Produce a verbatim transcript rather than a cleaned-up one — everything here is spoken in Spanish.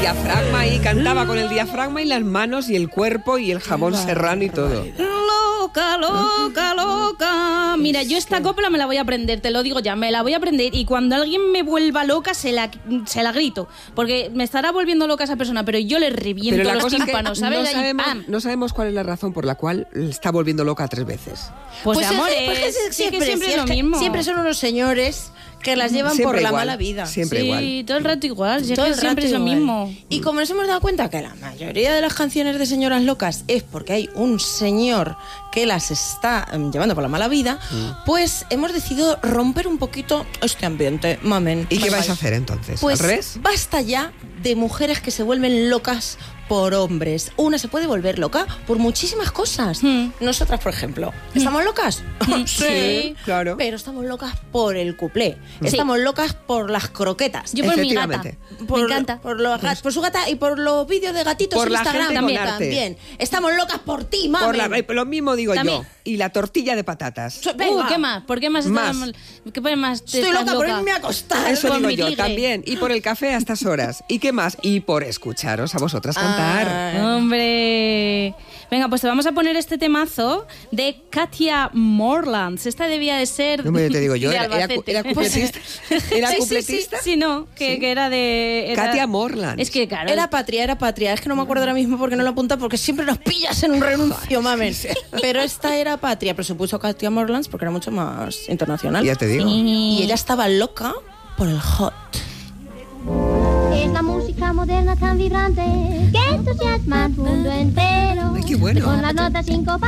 diafragma y cantaba con el diafragma y las manos y el cuerpo y el jamón serrano y todo. Loca, loca, loca. Mira, yo esta copla me la voy a aprender, te lo digo ya, me la voy a aprender y cuando alguien me vuelva loca se la, se la grito, porque me estará volviendo loca esa persona, pero yo le reviento Pero la los cosa es que tímpanos, no ¿sabes? Ahí, sabemos, ¡pam! no sabemos cuál es la razón por la cual le está volviendo loca tres veces. Pues, Pues de es- amor, pues es- sí siempre, que siempre si es es lo que mismo. siempre son unos señores que las llevan Siempre por la igual, mala vida. siempre sí, igual. todo el rato igual, si es Todo que el siempre es rato lo igual. mismo. Y como nos hemos dado cuenta que la mayoría de las canciones de señoras locas es porque hay un señor que las está em, llevando por la mala vida, Mm. pues hemos decidido romper un poquito este ambiente, mamen. ¿Y qué Bye, vais bye. a hacer entonces? Pues ¿Al revés? basta ya de mujeres que se vuelven locas por hombres. Una se puede volver loca por muchísimas cosas. Hmm. Nosotras, por ejemplo, ¿estamos locas? Sí, claro. Pero estamos locas por el cuplé. Estamos locas por las croquetas. Yo por mi gata, Efectivamente. Por, me encanta. Por, los gat- por su gata y por los vídeos de gatitos Por en la Instagram gente con también. arte. también. Estamos locas por ti, mami. Por la- lo mismo digo También. yo. Y la tortilla de patatas. Venga. Uh, ¿qué más? ¿Por qué más? Más. estás- ¿Qué pone más? Estoy estás loca por irme a acostar. Eso Por digo mi yo ligue. también. Y por el café a estas horas. ¿Y qué más? Y por escucharos a vosotras cantar. Ah. Hombre. Venga, pues te vamos a poner este temazo de Katia Morlands. Esta debía de ser No me te digo yo, de era, era, Albacete. era cupletista. ¿Era Sí, sí, cupletista? Sí, sí, no, que, Sí. que era de... era- Katia Morlands. Es que claro. Era patria, era patria. Es que no me acuerdo ahora mismo porque no lo apunta porque siempre nos pillas en un renuncio, mamen. Pero esta era patria, pero se puso Katia Morlands porque era mucho más internacional. Ya te digo. Y ella estaba loca por el hot. Es la música moderna tan vibrante que entusiasma al mundo entero. Ay, qué bueno. Con las notas sincopadas